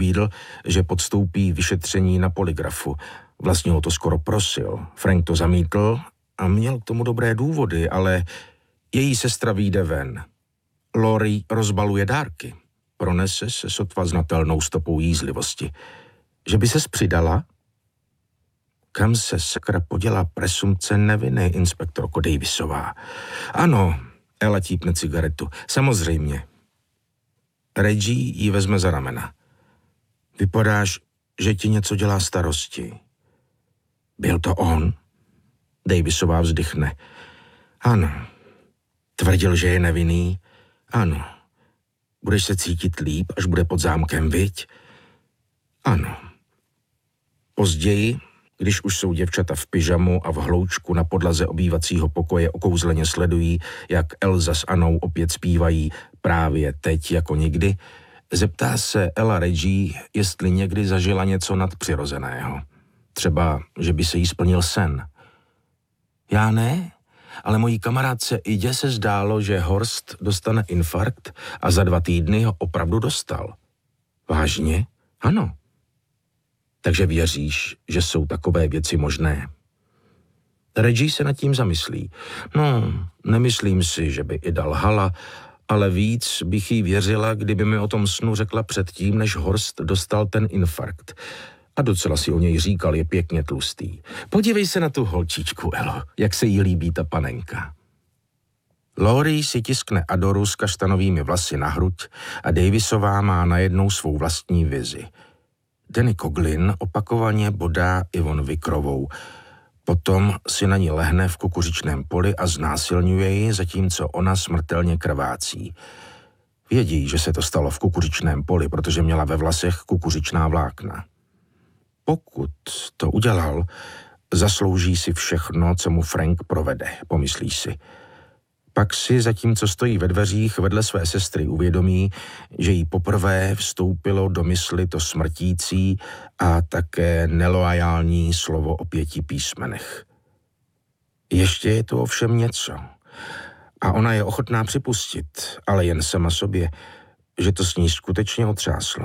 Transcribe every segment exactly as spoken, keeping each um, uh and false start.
nabídl, že podstoupí vyšetření na polygrafu. Vlastně ho to skoro prosil. Frank to zamítl a měl k tomu dobré důvody, ale její sestra vyjde ven. Laurie rozbaluje dárky. Pronese se sotva znatelnou stopou jízlivosti. Že by ses přidala? Kam se sakra podělá presumpce neviny, inspektorko Davisová? Ano, Ela típne cigaretu. Samozřejmě. Reggie ji vezme za ramena. Vypadáš, že ti něco dělá starosti. Byl to on? Davisová vzdychne. Ano. Tvrdil, že je nevinný? Ano. Budeš se cítit líp, až bude pod zámkem, viď? Ano. Později, když už jsou děvčata v pyžamu a v hloučku na podlaze obývacího pokoje okouzleně sledují, jak Elza s Anou opět zpívají právě teď jako nikdy, zeptá se Ela Reggie, jestli někdy zažila něco nadpřirozeného. Třeba, že by se jí splnil sen. Já ne, ale mojí kamarádce Idě se zdálo, že Horst dostane infarkt a za dva týdny ho opravdu dostal. Vážně? Ano. Takže věříš, že jsou takové věci možné? Reggie se nad tím zamyslí. No, nemyslím si, že by Ida lhala, ale víc bych jí věřila, kdyby mi o tom snu řekla předtím, než Horst dostal ten infarkt. A docela si o něj říkal, je pěkně tlustý. Podívej se na tu holčičku, Elo, jak se jí líbí ta panenka. Laurie si tiskne Adoru s kaštanovými vlasy na hruď a Davisová má najednou svou vlastní vizi. Danny Coughlin opakovaně bodá Yvonne Wyckerovou. Potom si na ní lehne v kukuřičném poli a znásilňuje ji, zatímco ona smrtelně krvácí. Vědí, že se to stalo v kukuřičném poli, protože měla ve vlasech kukuřičná vlákna. Pokud to udělal, zaslouží si všechno, co mu Frank provede, pomyslí si. Pak si, zatímco stojí ve dveřích vedle své sestry, uvědomí, že jí poprvé vstoupilo do mysli to smrtící a také neloajální slovo o pěti písmenech. Ještě je tu ovšem něco. A ona je ochotná připustit, ale jen sama sobě, že to s ní skutečně otřáslo.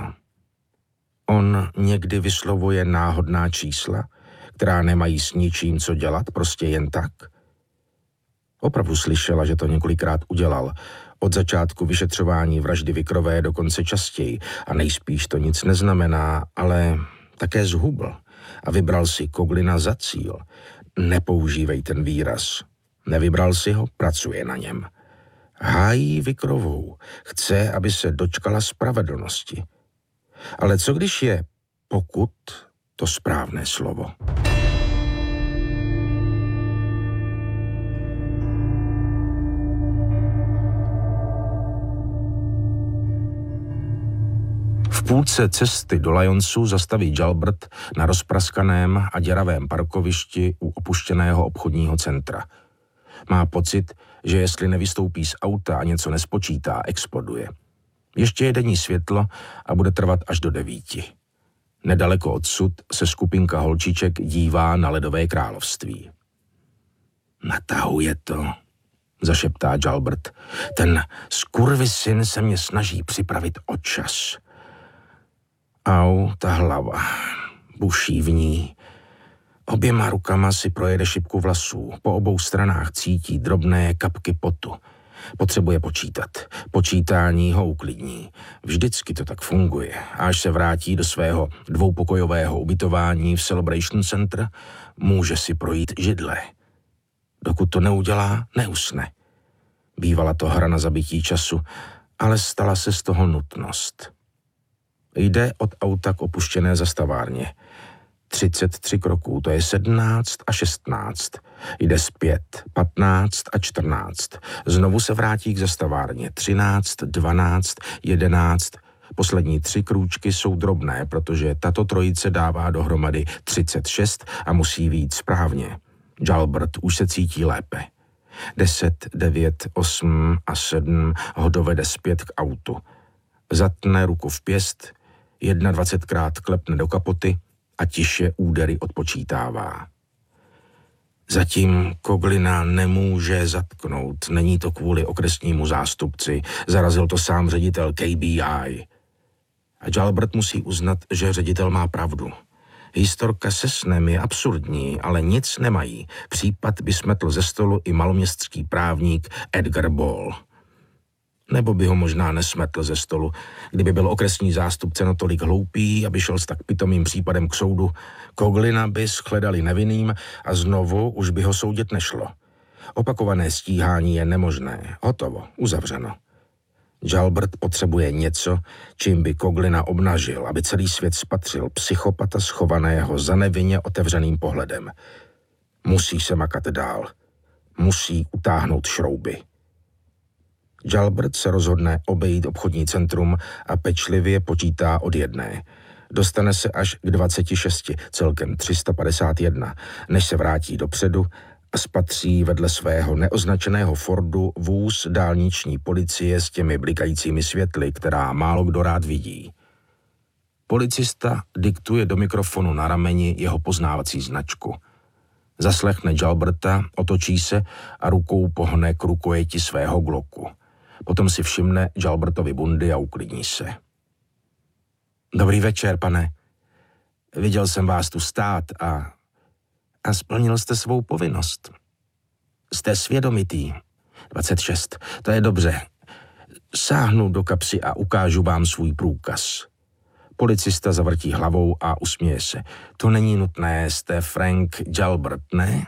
On někdy vyslovuje náhodná čísla, která nemají s ničím co dělat, prostě jen tak. Opravdu slyšela, že to několikrát udělal. Od začátku vyšetřování vraždy Wyckerové dokonce častěji a nejspíš to nic neznamená, ale také zhubl a vybral si Coughlina za cíl. Nepoužívej ten výraz. Nevybral si ho, pracuje na něm. Hájí Wyckerovou, chce, aby se dočkala spravedlnosti. Ale co když je pokud to správné slovo? V půlce cesty do Lyonsu zastaví Jalbert na rozpraskaném a děravém parkovišti u opuštěného obchodního centra. Má pocit, že jestli nevystoupí z auta a něco nespočítá, exploduje. Ještě je denní světlo a bude trvat až do devíti. Nedaleko odsud se skupinka holčiček dívá na ledové království. Natahuje to, zašeptá Jalbert. Ten skurvysyn se mě snaží připravit o čas. Au, ta hlava. Buší v ní. Oběma rukama si projede šipku vlasů. Po obou stranách cítí drobné kapky potu. Potřebuje počítat. Počítání ho uklidní. Vždycky to tak funguje. Až se vrátí do svého dvoupokojového ubytování v Celebration Center, může si projít židle. Dokud to neudělá, neusne. Bývala to hra na zabití času, ale stala se z toho nutnost. Jde od auta k opuštěné zastavárně. třicet tři kroků, to je sedmnáct a šestnáct. Jde zpět, patnáct a čtrnáct. Znovu se vrátí k zastavárně. třináct, dvanáct, jedenáct. Poslední tři krůčky jsou drobné, protože tato trojice dává dohromady třicet šest a musí vyjít správně. Jalbert už se cítí lépe. deset, devět, osm a sedm ho dovede zpět k autu. Zatne ruku v pěst, jednadvacetkrát klepne do kapoty a tiše údery odpočítává. Zatím Coughlina nemůže zatknout, není to kvůli okresnímu zástupci, zarazil to sám ředitel K B I. A Jalbert musí uznat, že ředitel má pravdu. Historka se snem je absurdní, ale nic nemají. Případ by smetl ze stolu i maloměstský právník Edgar Ball. Nebo by ho možná nesmetl ze stolu, kdyby byl okresní zástupce natolik hloupý, aby šel s tak pitomým případem k soudu. Coughlina by shledali nevinným a znovu už by ho soudit nešlo. Opakované stíhání je nemožné. Hotovo, uzavřeno. Jalbert potřebuje něco, čím by Coughlina obnažil, aby celý svět spatřil psychopata schovaného za nevinně otevřeným pohledem. Musí se makat dál. Musí utáhnout šrouby. Jalbert se rozhodne obejít obchodní centrum a pečlivě počítá od jedné. Dostane se až k dvaceti šesti, celkem tři sta padesát jedna, než se vrátí dopředu a spatří vedle svého neoznačeného Fordu vůz dálniční policie s těmi blikajícími světly, která málo kdo rád vidí. Policista diktuje do mikrofonu na rameni jeho poznávací značku. Zaslechne Jalberta, otočí se a rukou pohne k rukojeti svého Glocku. Potom si všimne Jalbertovy bundy a uklidní se. Dobrý večer, pane. Viděl jsem vás tu stát a... a splnil jste svou povinnost. Jste svědomitý. dvacet šest. To je dobře. Sáhnu do kapsy a ukážu vám svůj průkaz. Policista zavrtí hlavou a usměje se. To není nutné, jste Frank Jalbert, ne?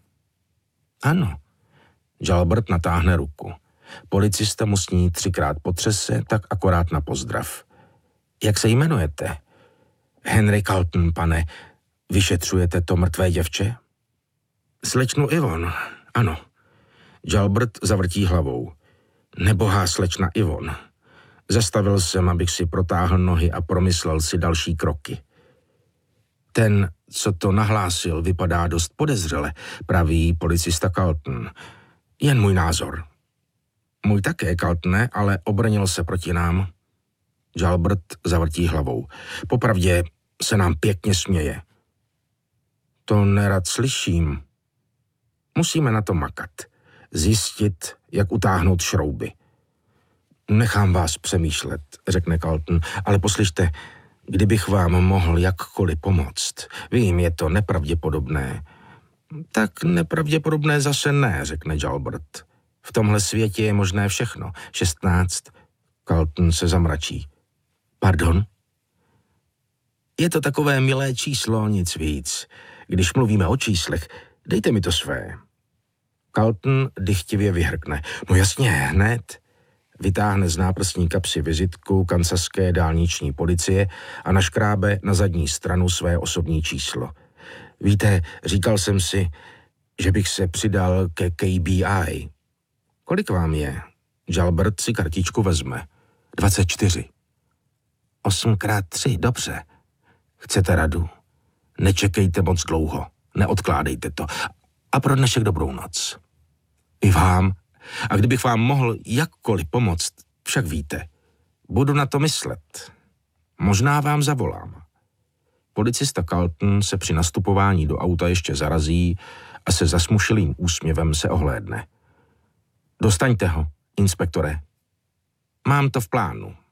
Ano. Jalbert natáhne ruku. Policista mu s ní třikrát potřese, tak akorát na pozdrav. Jak se jmenujete? Henry Carlton, pane. Vyšetřujete to mrtvé děvče? Slečnu Yvonne, ano. Jalbert zavrtí hlavou. Nebohá slečna Yvonne. Zastavil jsem, abych si protáhl nohy a promyslel si další kroky. Ten, co to nahlásil, vypadá dost podezřele, praví policista Carlton. Jen můj názor. Můj také, Carltone, ale obrnil se proti nám. Jalbert zavrtí hlavou. Popravdě se nám pěkně směje. To nerad slyším. Musíme na to makat. Zjistit, jak utáhnout šrouby. Nechám vás přemýšlet, řekne Carlton, ale poslyšte, kdybych vám mohl jakkoliv pomoct. Vím, je to nepravděpodobné. Tak nepravděpodobné zase ne, řekne Jalbert. V tomhle světě je možné všechno. šestnáct. Carlton se zamračí. Pardon? Je to takové milé číslo, nic víc. Když mluvíme o číslech, dejte mi to své. Carlton dychtivě vyhrkne. No jasně, hned. Vytáhne z náprstní kapsy vizitku kansaské dálniční policie a naškrábe na zadní stranu své osobní číslo. Víte, říkal jsem si, že bych se přidal ke K B I. Kolik vám je? Jalbert si kartičku vezme. dvacet čtyři. osm krát tři, dobře. Chcete radu? Nečekejte moc dlouho. Neodkládejte to. A pro dnešek dobrou noc. I vám. A kdybych vám mohl jakkoliv pomoct, však víte, budu na to myslet. Možná vám zavolám. Policista Carlton se při nastupování do auta ještě zarazí a se zasmušilým úsměvem se ohlédne. Dostaňte ho, inspektore. Mám to v plánu.